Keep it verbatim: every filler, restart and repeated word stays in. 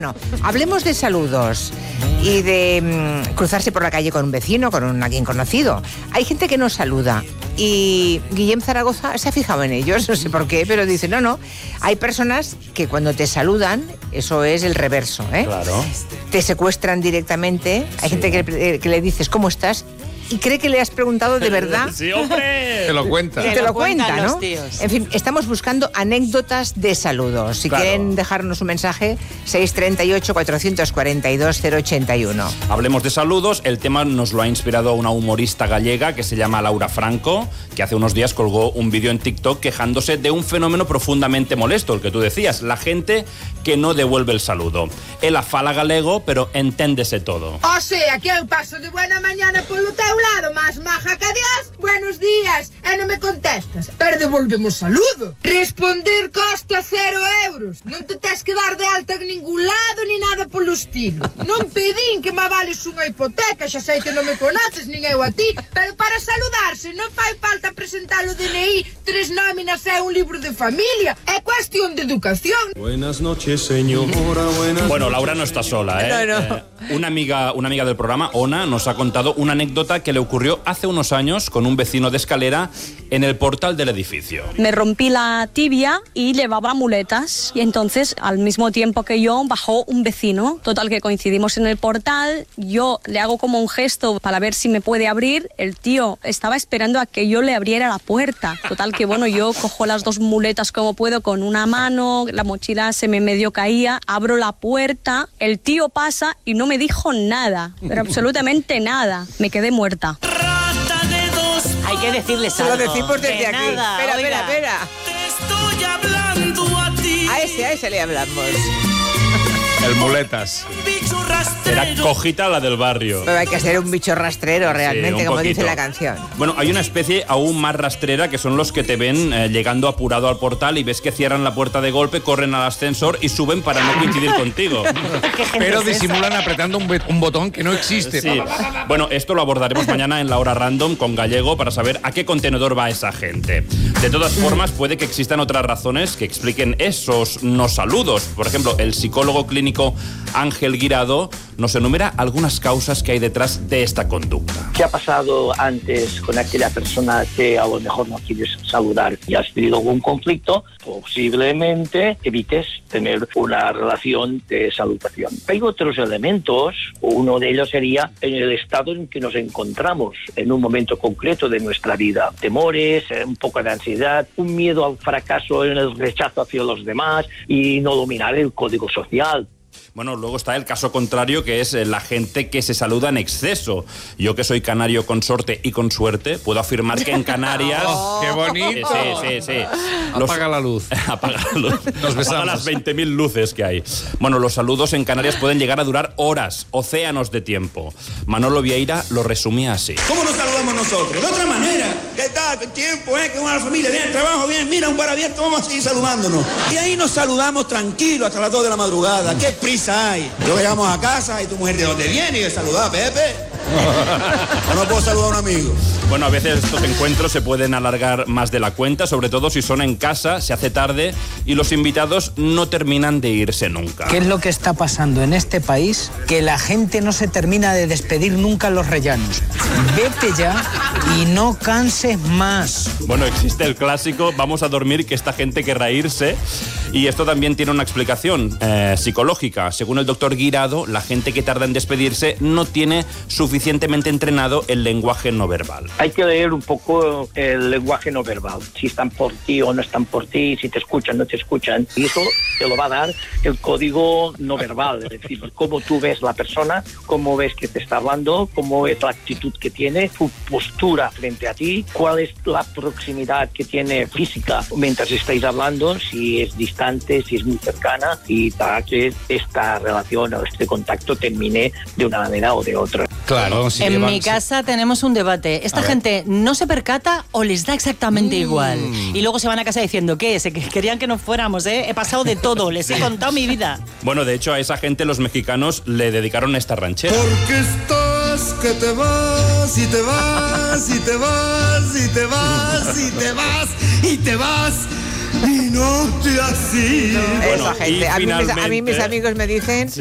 No, hablemos de saludos y de mmm, cruzarse por la calle con un vecino, con un, alguien conocido. Hay gente que no saluda y Guillem Zaragoza se ha fijado en ellos, no sé por qué, pero dice, no, no, hay personas que cuando te saludan, eso es el reverso, ¿eh? Claro. Te secuestran directamente, hay sí. gente que, que le dices, ¿cómo estás? Y cree que le has preguntado de verdad. Sí, hombre. Te lo cuenta. Te, te lo cuenta, ¿no? En fin, estamos buscando anécdotas de saludos. Si claro. quieren dejarnos un mensaje, seis treinta y ocho, cuatrocientos cuarenta y dos, cero ochenta y uno. Hablemos de saludos. El tema nos lo ha inspirado una humorista gallega que se llama Laura Franco, que hace unos días colgó un vídeo en TikTok quejándose de un fenómeno profundamente molesto, el que tú decías, la gente que no devuelve el saludo. Ela fala galego, pero enténdese todo. O sea, que eu paso de buena mañana polo teu lado, más maja que Dios, buenos días, e non me contestas, pero devolvemos saludo. Responder costa cero euros, non te tes que dar de alta en ningún lado, ni nada polo estilo. Non pedín que me avales unha hipoteca, xa sei que non me conoces, nin eu a ti, pero para saludarse non fai falta presentar o D N I, tres nóminas e un libro de familia, é cuestión de educación. Buenas noches, señora, buenas Bueno, Laura no está sola, ¿eh? No, no. eh una, amiga, una amiga del programa, Ona, nos ha contado una anécdota que le ocurrió hace unos años con un vecino de escalera en el portal del edificio. Me rompí la tibia y llevaba muletas y entonces al mismo tiempo que yo bajó un vecino. Total que coincidimos en el portal, yo le hago como un gesto para ver si me puede abrir, el tío estaba esperando a que yo le abriera la puerta. Total que bueno, yo cojo las dos muletas como puedo con una mano, la mochila se me medio caía, abro la puerta, el tío pasa y no me dijo nada, pero absolutamente nada, me quedé muerta. Hay que decirles Se algo. lo decimos desde que aquí. Nada, espera, oiga. espera, espera. Te estoy hablando a ti. A ese, a ese le hablamos. El muletas. Era cojita la del barrio. Pero hay que ser un bicho rastrero realmente, Sí, un como poquito. dice la canción. Bueno, hay una especie aún más rastrera que son los que te ven eh, llegando apurado al portal y ves que cierran la puerta de golpe, corren al ascensor y suben para no coincidir contigo. Pero disimulan apretando un, un botón que no existe. Sí. Bueno, esto lo abordaremos mañana en la hora random con Gallego para saber a qué contenedor va esa gente. De todas formas, puede que existan otras razones que expliquen esos no saludos. Por ejemplo, el psicólogo clínico Ángel Guirado nos enumera algunas causas que hay detrás de esta conducta. ¿Qué ha pasado antes con aquella persona que a lo mejor no quieres saludar y has tenido algún conflicto? Posiblemente evites tener una relación de saludación. Hay otros elementos, uno de ellos sería en el estado en que nos encontramos en un momento concreto de nuestra vida. Temores, un poco de ansiedad, un miedo al fracaso en el rechazo hacia los demás y no dominar el código social. Bueno, luego está el caso contrario, que es la gente que se saluda en exceso. Yo, que soy canario consorte y con suerte, puedo afirmar que en Canarias... Oh, ¡qué bonito! Sí, sí, sí. Los... Apaga la luz. Apaga la luz. Nos besamos. Apaga las veinte mil luces que hay. Bueno, los saludos en Canarias pueden llegar a durar horas, océanos de tiempo. Manolo Vieira lo resumía así. ¿Cómo nos saludamos nosotros? De otra manera. ¿Qué tal? ¿Qué tiempo? ¿Eh? ¿Qué buena familia? Bien, trabajo bien. Mira, un bar abierto. Vamos a seguir saludándonos. Y ahí nos saludamos tranquilos hasta las dos de la madrugada. ¿Qué prisa hay? Luego llegamos a casa y tu mujer de dónde viene y le saluda a Pepe. ¿O no puedo saludar a un amigo? Bueno, a veces estos encuentros se pueden alargar más de la cuenta, sobre todo si son en casa, se hace tarde y los invitados no terminan de irse nunca. ¿Qué es lo que está pasando en este país? Que la gente no se termina de despedir nunca en los rellanos. Vete ya y no canses más. Bueno, existe el clásico, vamos a dormir, que esta gente querrá irse. Y esto también tiene una explicación eh, psicológica. Según el doctor Guirado, la gente que tarda en despedirse no tiene suficientemente entrenado el lenguaje no verbal. Hay que leer un poco el lenguaje no verbal. Si están por ti o no están por ti, si te escuchan o no te escuchan. Y eso te lo va a dar el código no verbal. Es decir, cómo tú ves la persona, cómo ves que te está hablando, cómo es la actitud que tiene, su postura frente a ti, cuál es la proximidad que tiene física mientras estáis hablando, si es distante, si es muy cercana, y para que esta relación o este contacto termine de una manera o de otra. Claro, si en llevan, mi casa tenemos un debate. ¿Esta gente no se percata o les da exactamente mm. igual? Y luego se van a casa diciendo, ¿qué? Se querían que nos fuéramos, ¿eh? He pasado de todo, les he contado mi vida. Bueno, de hecho, a esa gente los mexicanos le dedicaron esta ranchera. Porque estás que te vas y te vas y te vas y te vas y te vas y te vas y no te así. Esa gente. A mí, mis, a mí mis amigos me dicen